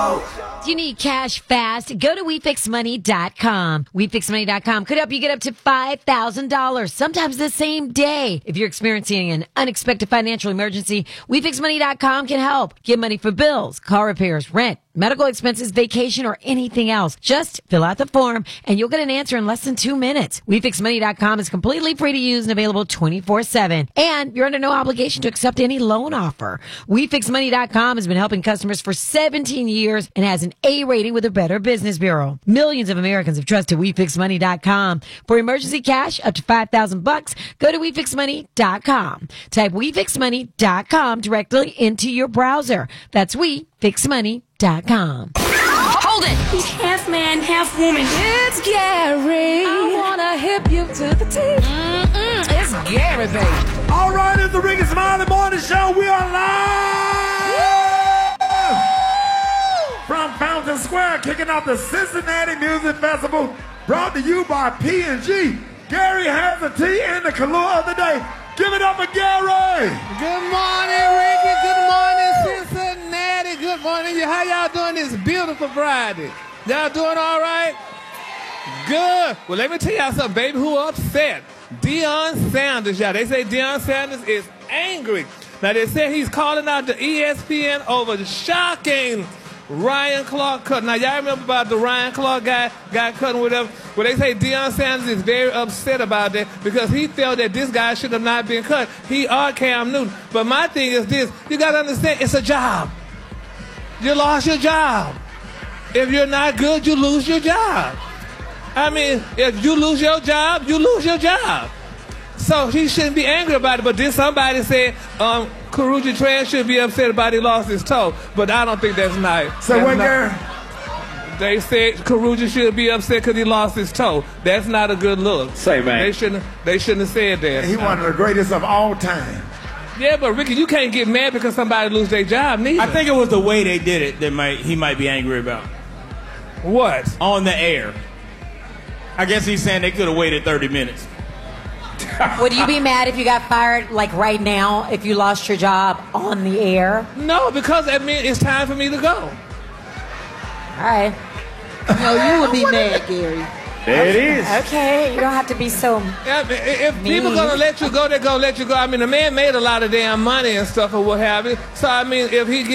Do you need cash fast? Go to WeFixMoney.com. WeFixMoney.com could help you get up to $5,000, sometimes the same day. If you're experiencing an unexpected financial emergency, WeFixMoney.com can help. Get money for bills, car repairs, rent, medical expenses, vacation, or anything else. Just fill out the form and you'll get an answer in less than 2 minutes. WeFixMoney.com is completely free to use and available 24/7. And you're under no obligation to accept any loan offer. WeFixMoney.com has been helping customers for 17 years and has an A rating with the Better Business Bureau. Millions of Americans have trusted WeFixMoney.com. For emergency cash up to $5,000, go to WeFixMoney.com. Type WeFixMoney.com directly into your browser. That's WeFixMoney.com. Hold it! He's half man, half woman. It's Gary. I wanna hip you to the teeth. It's Gary, baby. All right, it's the Ricky Smiley Morning Show. We are live from Fountain Square, kicking off the Cincinnati Music Festival, brought to you by P&G. Gary has the tea and the Kahlua of the day. Give it up for Gary. Good morning, Ricky. Good morning, Cincinnati. Good morning. How y'all doing this beautiful Friday? Y'all doing all right? Good. Well, let me tell y'all something, baby. Who upset? Deion Sanders, y'all. They say Deion Sanders is angry. Now, they say he's calling out the ESPN over the shocking Ryan Clark cut. Now, y'all remember about the Ryan Clark guy cutting whatever? Well, they say Deion Sanders is very upset about that because he felt that this guy should have not been cut. He are Cam Newton. But my thing is this. You got to understand, it's a job. You lost your job. If you're not good, you lose your job. I mean, if you lose your job, you lose your job. So he shouldn't be angry about it. But then somebody said, Karuji Tran should be upset about he lost his toe. But I don't think that's nice. So what, Gary? They said Karuji should be upset because he lost his toe. That's not a good look. Say, man. They shouldn't have said that. He one of the greatest of all time. Yeah, but Ricky, you can't get mad because somebody lose their job, neither. I think it was the way they did it that he might be angry about. What? On the air. I guess he's saying they could have waited 30 minutes. Would you be mad if you got fired, like right now, if you lost your job on the air? No, because that means it's time for me to go. All right. No, you would be mad, Gary. There it is. Okay, you don't have to be so Yeah, if people gonna let you go, they're gonna let you go. I mean, the man made a lot of damn money and stuff or what have you. So, I mean, if he